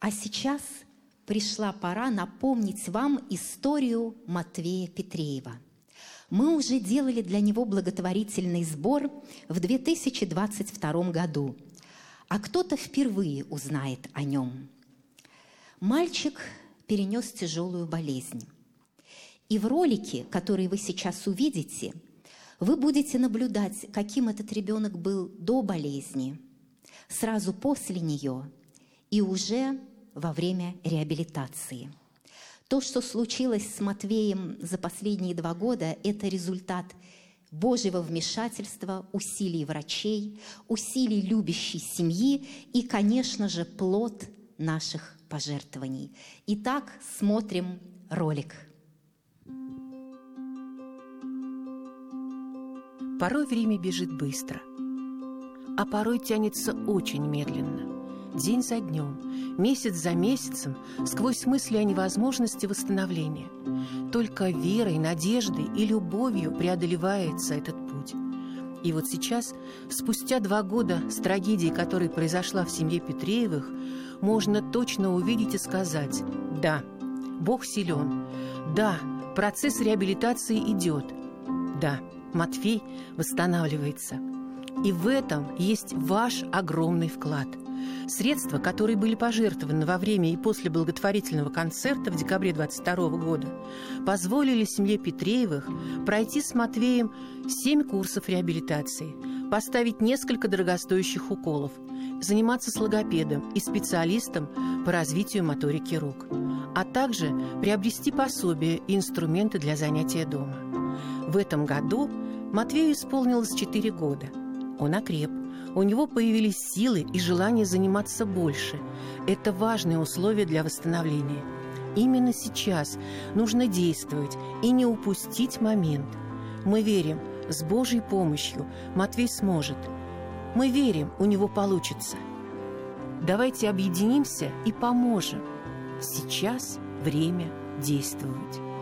А сейчас пришла пора напомнить вам историю Матвея Петреева. Мы уже делали для него благотворительный сбор в 2022 году, а кто-то впервые узнает о нем. Мальчик перенес тяжелую болезнь. И в ролике, который вы сейчас увидите, вы будете наблюдать, каким этот ребенок был до болезни, сразу после нее и уже во время реабилитации. То, что случилось с Матвеем за последние 2 года, это результат Божьего вмешательства, усилий врачей, усилий любящей семьи и, конечно же, плод наших пожертвований. Итак, смотрим ролик. Порой время бежит быстро, а порой тянется очень медленно. День за днем, месяц за месяцем, сквозь мысли о невозможности восстановления. Только верой, надеждой и любовью преодолевается этот путь. И вот сейчас, спустя 2 года с трагедией, которая произошла в семье Петреевых, можно точно увидеть и сказать: да, Бог силен, да, процесс реабилитации идет, да, Матвей восстанавливается. И в этом есть ваш огромный вклад. Средства, которые были пожертвованы во время и после благотворительного концерта в декабре 2022 года, позволили семье Петреевых пройти с Матвеем 7 курсов реабилитации, поставить несколько дорогостоящих уколов, заниматься с логопедом и специалистом по развитию моторики рук, а также приобрести пособия и инструменты для занятия дома. В этом году Матвею исполнилось 4 года. Он окреп. У него появились силы и желание заниматься больше. Это важные условия для восстановления. Именно сейчас нужно действовать и не упустить момент. Мы верим, с Божьей помощью Матвей сможет. Мы верим, у него получится. Давайте объединимся и поможем. Сейчас время действовать.